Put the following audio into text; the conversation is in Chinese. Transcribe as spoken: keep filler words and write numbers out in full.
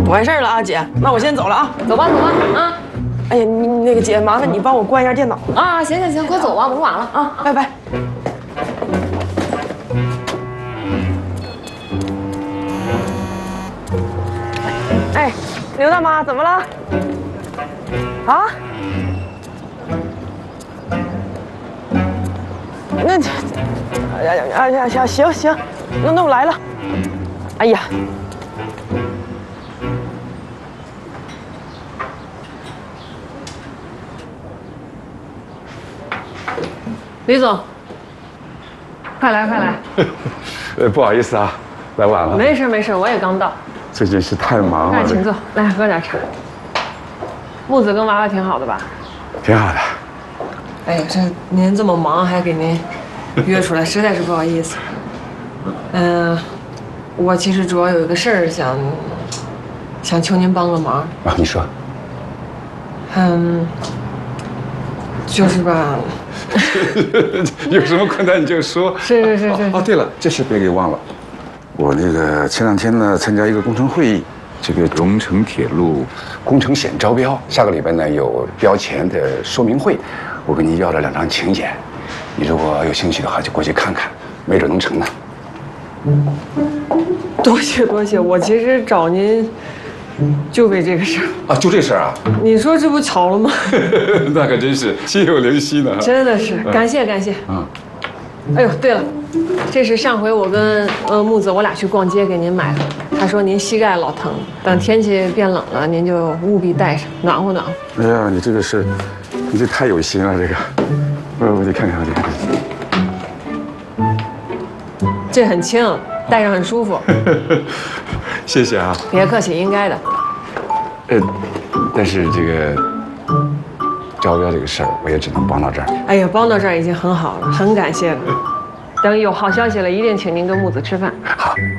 完事儿了啊，姐，那我先走了啊。 走吧，走吧，啊。 哎呀，你那个姐，麻烦你帮我关一下电脑啊，行行行，快走吧，我们晚了啊，拜拜。哎，刘大妈，怎么了？啊？那，哎呀呀呀呀，行行，那那我来了。哎呀。 李总，快来快来！ 呃，不好意思啊，来晚了。 没事没事，我也刚到。 最近是太忙了。 那请坐，来喝点茶。木子跟娃娃挺好的吧？ 挺好的。 哎呀，这您这么忙还给您约出来，实在是不好意思。嗯，我其实主要有一个事儿想想求您帮个忙。 啊，你说。 嗯，就是吧。 有什么困难你就说。 是是是是。 哦，对了，这事别给忘了。我那个前两天呢参加一个工程会议，这个荣成铁路工程险招标，下个礼拜呢有标钱的说明会，我跟你要了两张请柬，你如果有兴趣的话就过去看看，没准能成呢。 多谢多谢，我其实找您。 就为这个事儿啊，就这事儿啊！ 你说这不巧了吗？ 那可真是心有灵犀呢。 真的是，感谢感谢。嗯。哎呦，对了，这是上回我跟呃木子我俩去逛街给您买的。他说您膝盖老疼，等天气变冷了，您就务必带上，暖和暖和。 哎呀，你这个是，你这太有心了，这个。我我得看看，我得看看。这很轻，戴上很舒服。 谢谢啊！ 别客气，应该的。 呃，但是这个招标这个事儿，我也只能帮到这儿。 哎呀，帮到这儿已经很好了，很感谢了。等有好消息了，一定请您跟木子吃饭。 好。